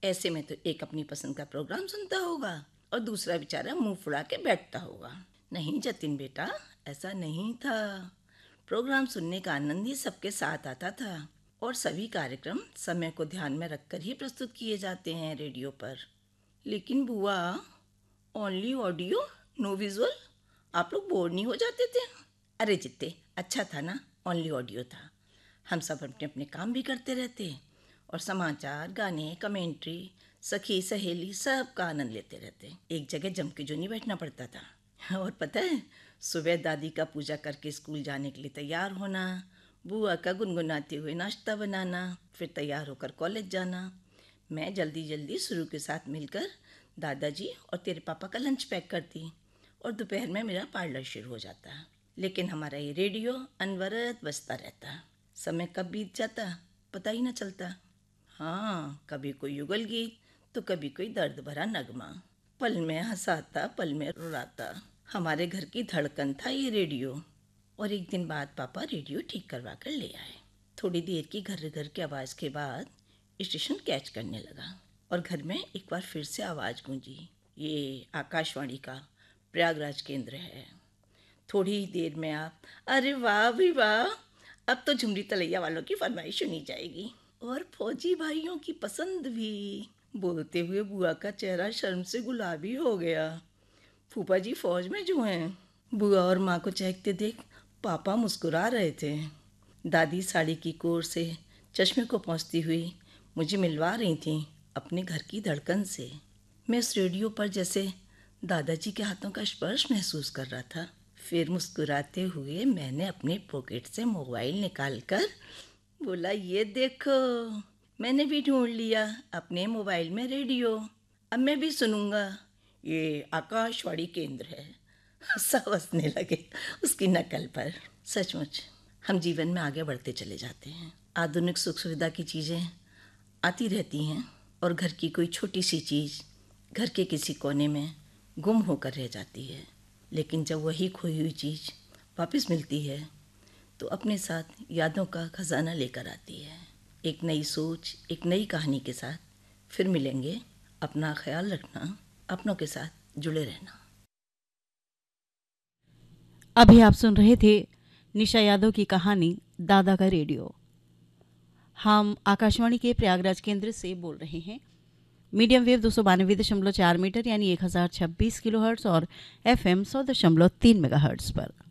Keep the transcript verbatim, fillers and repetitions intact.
ऐसे में तो एक अपनी पसंद का प्रोग्राम सुनता होगा और दूसरा बेचारा मुंह फुला के बैठता होगा। नहीं जतिन बेटा, ऐसा नहीं था। प्रोग्राम सुनने का आनंद ही सबके साथ आता था और सभी कार्यक्रम समय को ध्यान में रखकर ही प्रस्तुत किए जाते हैं रेडियो पर। लेकिन बुआ, ओनली ऑडियो नो विजुअल, आप लोग बोर नहीं हो जाते थे? अरे जित्ते, अच्छा था ना, ओनली ऑडियो था। हम सब अपने अपने काम भी करते रहते और समाचार, गाने, कमेंट्री, सखी सहेली सब का आनंद लेते रहते। एक जगह जम के जो नहीं बैठना पड़ता था। और पता है, सुबह दादी का पूजा करके स्कूल जाने के लिए तैयार होना, बुआ का गुनगुनाते हुए नाश्ता बनाना, फिर तैयार होकर कॉलेज जाना। मैं जल्दी जल्दी शुरू के साथ मिलकर दादाजी और तेरे पापा का लंच पैक करती और दोपहर में मेरा पार्लर शुरू हो जाता। लेकिन हमारा ये रेडियो अनवरत बजता रहता। समय कब बीत जाता पता ही न चलता। हाँ, कभी कोई युगल गीत तो कभी कोई दर्द भरा नगमा, पल में हंसाता पल में रुलाता। हमारे घर की धड़कन था ये रेडियो। और एक दिन बाद पापा रेडियो ठीक करवा कर ले आए। थोड़ी देर की घर घर की आवाज़ के बाद स्टेशन कैच करने लगा और घर में एक बार फिर से आवाज़ गूंजी, ये आकाशवाणी का प्रयागराज केंद्र है। थोड़ी ही देर में आप, अरे वाह भी वाह, अब तो झुमरी तलैया वालों की फरमाइश सुनी जाएगी और फौजी भाइयों की पसंद भी। बोलते हुए बुआ का चेहरा शर्म से गुलाबी हो गया। फूफा जी फौज में जो हैं। बुआ और माँ को चहकते देख पापा मुस्कुरा रहे थे। दादी साड़ी की कोर से चश्मे को पोंछती हुई मुझे मिलवा रही थीं अपने घर की धड़कन से। मैं उस रेडियो पर जैसे दादाजी के हाथों का स्पर्श महसूस कर रहा था। फिर मुस्कुराते हुए मैंने अपने पॉकेट से मोबाइल निकालकर बोला, ये देखो, मैंने भी ढूंढ लिया अपने मोबाइल में रेडियो, अब मैं भी सुनूंगा, ये आकाशवाणी केंद्र है। सब हंसने लगे उसकी नकल पर। सचमुच हम जीवन में आगे बढ़ते चले जाते हैं। आधुनिक सुख सुविधा की चीज़ें आती रहती हैं और घर की कोई छोटी सी चीज़ घर के किसी कोने में गुम होकर रह जाती है। लेकिन जब वही खोई हुई चीज़ वापस मिलती है तो अपने साथ यादों का खजाना लेकर आती है। एक नई सोच, एक नई कहानी के साथ फिर मिलेंगे। अपना ख्याल रखना, अपनों के साथ जुड़े रहना। अभी आप सुन रहे थे निशा यादव की कहानी दादा का रेडियो। हम आकाशवाणी के प्रयागराज केंद्र से बोल रहे हैं। मीडियम वेव दो सौ बानवे दशमलव चार मीटर यानी एक हज़ार छब्बीस किलो हर्ट्स और एफ एम सौ दशमलव तीन मेगा हर्ट्स पर।